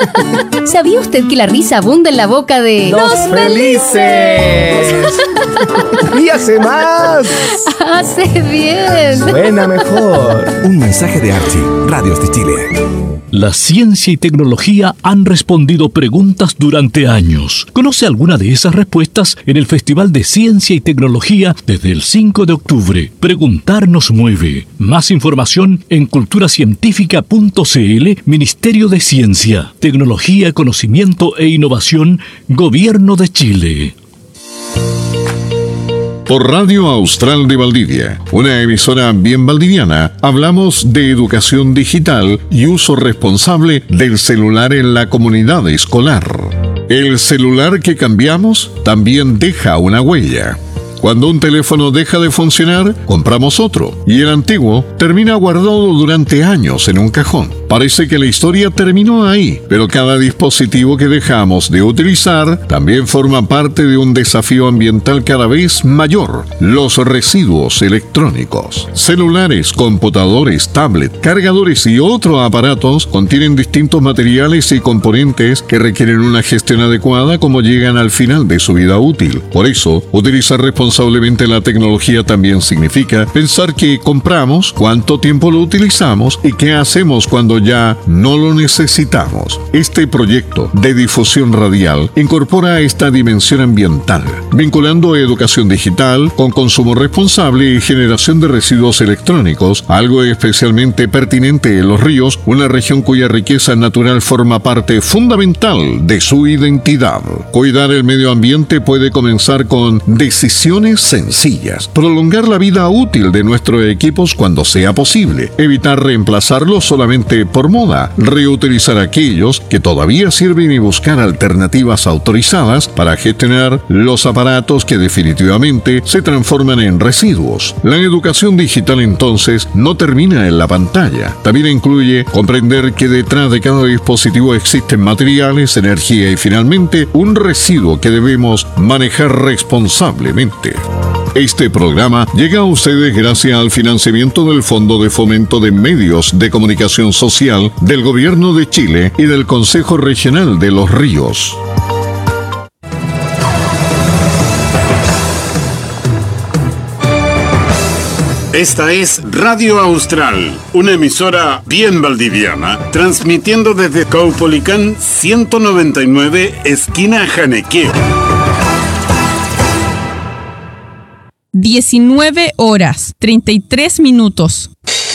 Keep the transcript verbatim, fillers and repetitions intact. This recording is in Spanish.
¿Sabía usted que la risa abunda en la boca de ¡los felices! ¡Y hace más! ¡Hace bien! Suena mejor. Un mensaje de Archie, Radios de Chile. La ciencia y tecnología han respondido preguntas durante años. ¿Conoce alguna de esas respuestas en el Festival de Ciencia y Tecnología desde el cinco de octubre? Preguntar nos mueve. Más información en cultura científica punto c l, Ministerio de Ciencia, Tecnología, Conocimiento e Innovación, Gobierno de Chile. Por Radio Austral de Valdivia, una emisora bien valdiviana, hablamos de educación digital y uso responsable del celular en la comunidad escolar. El celular que cambiamos también deja una huella. Cuando un teléfono deja de funcionar, compramos otro, y el antiguo termina guardado durante años en un cajón. Parece que la historia terminó ahí, pero cada dispositivo que dejamos de utilizar también forma parte de un desafío ambiental cada vez mayor: los residuos electrónicos. Celulares, computadores, tablets, cargadores y otros aparatos contienen distintos materiales y componentes que requieren una gestión adecuada como llegan al final de su vida útil. Por eso, utilizar responsablemente Responsablemente la tecnología también significa pensar qué compramos, cuánto tiempo lo utilizamos y qué hacemos cuando ya no lo necesitamos. Este proyecto de difusión radial incorpora esta dimensión ambiental, vinculando educación digital con consumo responsable y generación de residuos electrónicos, algo especialmente pertinente en Los Ríos, una región cuya riqueza natural forma parte fundamental de su identidad. Cuidar el medio ambiente puede comenzar con decisiones sencillas: prolongar la vida útil de nuestros equipos cuando sea posible, evitar reemplazarlos solamente por moda, reutilizar aquellos que todavía sirven y buscar alternativas autorizadas para gestionar los aparatos que definitivamente se transforman en residuos. La educación digital entonces no termina en la pantalla, también incluye comprender que detrás de cada dispositivo existen materiales, energía y finalmente un residuo que debemos manejar responsablemente. Este programa llega a ustedes gracias al financiamiento del Fondo de Fomento de Medios de Comunicación Social del Gobierno de Chile y del Consejo Regional de Los Ríos. Esta es Radio Austral, una emisora bien valdiviana, transmitiendo desde Caupolicán ciento noventa y nueve, esquina Janequeo. diecinueve horas, treinta y tres minutos.